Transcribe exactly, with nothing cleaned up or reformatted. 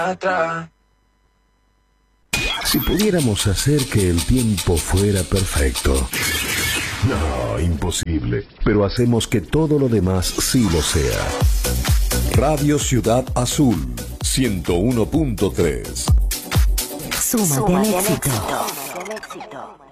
atrás. Si pudiéramos hacer que el tiempo fuera perfecto. No, imposible. Pero hacemos que todo lo demás sí lo sea. Radio Ciudad Azul, ciento uno punto tres. Súmate al éxito.